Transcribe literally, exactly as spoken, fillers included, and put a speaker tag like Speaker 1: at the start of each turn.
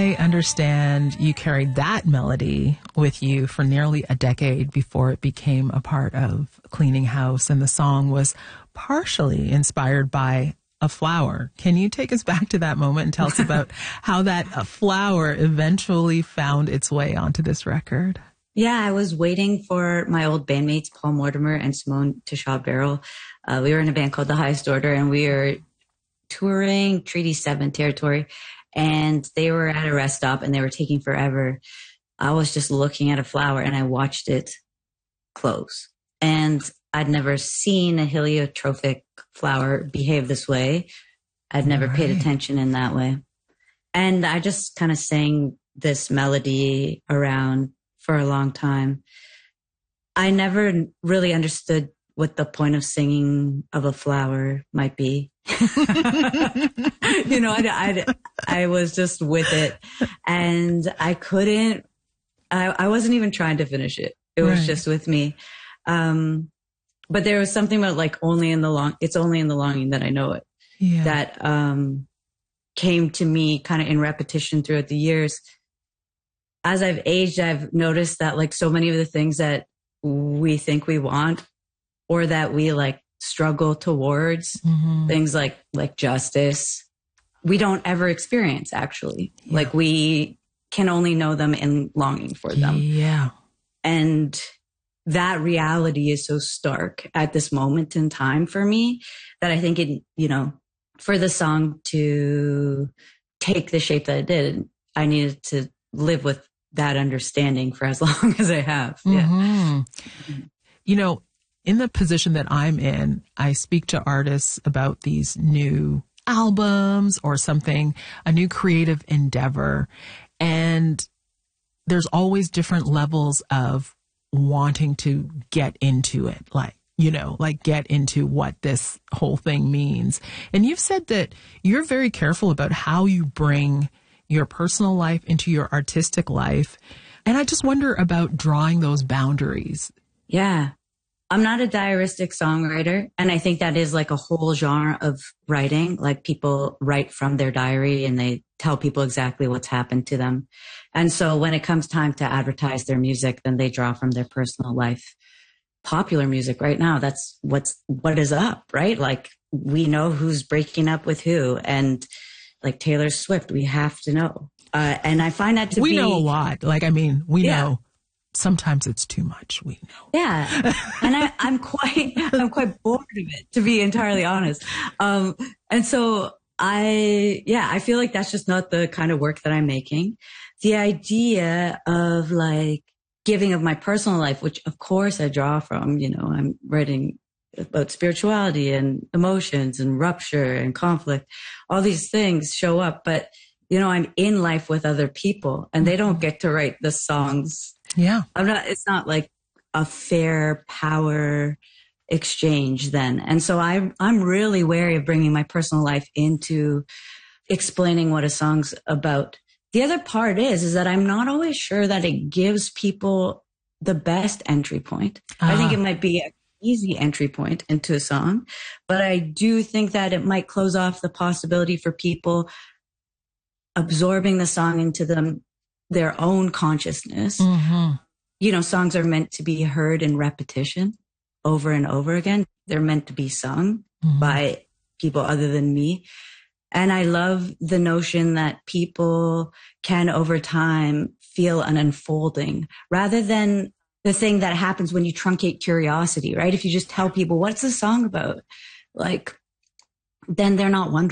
Speaker 1: I understand you carried that melody with you for nearly a decade before it became a part of Cleaning House, and the song was partially inspired by a flower. Can you take us back to that moment and tell us about how that uh, flower eventually found its way onto this record?
Speaker 2: Yeah, I was waiting for my old bandmates, Paul Mortimer and Simone Tashab Barrel. Uh, we were in a band called The Highest Order, and we were touring Treaty seven territory, and they were at a rest stop and they were taking forever. I was just looking at a flower and I watched it close. And I'd never seen a heliotropic flower behave this way. I'd never right. paid attention in that way. And I just kind of sang this melody around for a long time. I never really understood what the point of singing of a flower might be. you know, I, I, I was just with it, and I couldn't, I, I wasn't even trying to finish it. It was right. just with me. Um, but there was something about like only in the long, it's only in the longing that I know it. Yeah. That, um, came to me kind of in repetition throughout the years. As I've aged, I've noticed that like so many of the things that we think we want or that we like struggle towards, mm-hmm. things like, like justice, we don't ever experience actually. Yeah. Like we can only know them in longing for them.
Speaker 1: Yeah.
Speaker 2: And that reality is so stark at this moment in time for me that I think it, you know, for the song to take the shape that it did, I needed to live with that understanding for as long as I have. Yeah.
Speaker 1: Mm-hmm. You know, in the position that I'm in, I speak to artists about these new albums or something, a new creative endeavor. And there's always different levels of wanting to get into it, like, you know, like get into what this whole thing means. And you've said that you're very careful about how you bring your personal life into your artistic life. And I just wonder about drawing those boundaries.
Speaker 2: Yeah. I'm not a diaristic songwriter. And I think that is like a whole genre of writing. Like people write from their diary and they tell people exactly what's happened to them. And so when it comes time to advertise their music, then they draw from their personal life. Popular music right now, that's what's, what is up, right? Like we know who's breaking up with who, and like Taylor Swift, we have to know. Uh, and I find that to
Speaker 1: we
Speaker 2: be...
Speaker 1: We know a lot. Like, I mean, we yeah. know sometimes it's too much. We know.
Speaker 2: Yeah. And I, I'm quite, I'm quite bored of it, to be entirely honest. Um, and so I, yeah, I feel like that's just not the kind of work that I'm making. The idea of like giving of my personal life, which of course I draw from, you know, I'm writing about spirituality and emotions and rupture and conflict. All these things show up, but you know, I'm in life with other people and they don't get to write the songs.
Speaker 1: Yeah.
Speaker 2: I'm not, it's not like a fair power exchange then. And so I, I'm really wary of bringing my personal life into explaining what a song's about. The other part is, is that I'm not always sure that it gives people the best entry point. Uh-huh. I think it might be an easy entry point into a song, but I do think that it might close off the possibility for people absorbing the song into them, their own consciousness. Mm-hmm. You know, songs are meant to be heard in repetition over and over again. They're meant to be sung mm-hmm. by people other than me. And I love the notion that people can over time feel an unfolding rather than the thing that happens when you truncate curiosity, right? If you just tell people, what's the song about? Like, then they're not wondering.